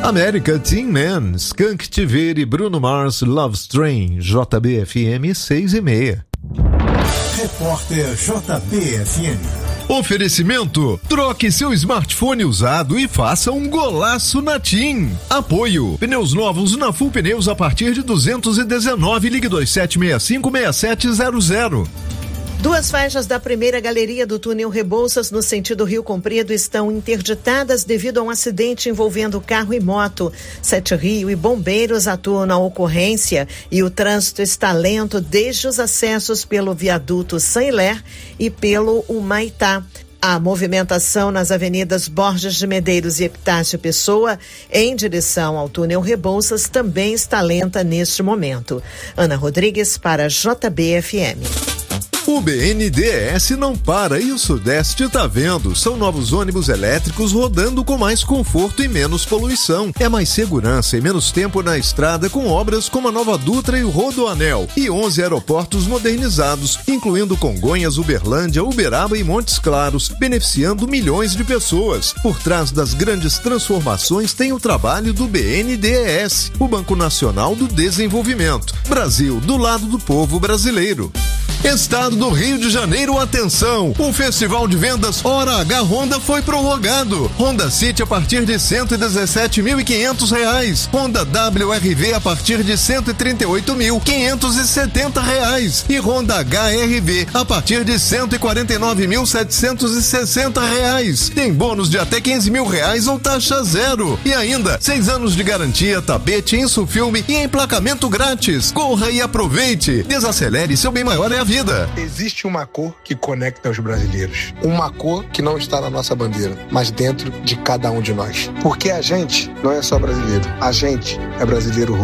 América Teen Man, Skank Tiver e Bruno Mars, Love Train, JBFM 6:30. Repórter JBFM. Oferecimento: troque seu smartphone usado e faça um golaço na TIM. Apoio: pneus novos na Full Pneus a partir de 219, ligue 2765-6700. Duas faixas da primeira galeria do túnel Rebouças, no sentido Rio Comprido, estão interditadas devido a um acidente envolvendo carro e moto. 7 Rio e bombeiros atuam na ocorrência e o trânsito está lento desde os acessos pelo viaduto Saint-Hilaire e pelo Humaitá. A movimentação nas avenidas Borges de Medeiros e Epitácio Pessoa, em direção ao túnel Rebouças, também está lenta neste momento. Ana Rodrigues para JBFM. O BNDES não para e o Sudeste tá vendo. São novos ônibus elétricos rodando com mais conforto e menos poluição. É mais segurança e menos tempo na estrada com obras como a Nova Dutra e o Rodoanel. E 11 aeroportos modernizados, incluindo Congonhas, Uberlândia, Uberaba e Montes Claros, beneficiando milhões de pessoas. Por trás das grandes transformações tem o trabalho do BNDES, o Banco Nacional do Desenvolvimento. Brasil, do lado do povo brasileiro. Estado do Rio de Janeiro, atenção! O Festival de Vendas Hora H Honda foi prorrogado. Honda City a partir de R$ 117.500. Honda WRV a partir de R$ 138.570. E Honda HR-V a partir de R$ 149.760. Tem bônus de até R$ 15.000 ou taxa zero. E ainda, 6 anos de garantia, tapete, insufilme e emplacamento grátis. Corra e aproveite. Desacelere, seu bem maior é a vida. Existe uma cor que conecta os brasileiros. Uma cor que não está na nossa bandeira, mas dentro de cada um de nós. Porque a gente não é só brasileiro. A gente é brasileiro.